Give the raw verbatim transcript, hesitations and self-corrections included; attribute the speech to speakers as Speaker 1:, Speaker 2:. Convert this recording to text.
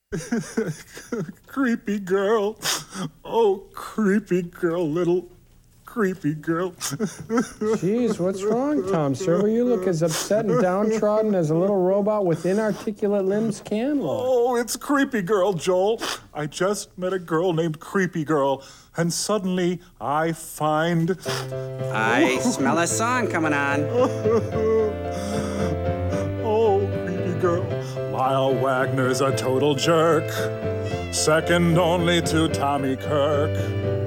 Speaker 1: Creepy girl. Oh, creepy girl, little creepy girl.
Speaker 2: Jeez, what's wrong, Tom Servo? You look as upset and downtrodden as a little robot with inarticulate limbs can look.
Speaker 1: Oh, it's creepy girl, Joel. I just met a girl named Creepy Girl, and suddenly I find...
Speaker 3: I smell a song coming on.
Speaker 1: Oh, creepy girl. Lyle Wagner's a total jerk, second only to Tommy Kirk.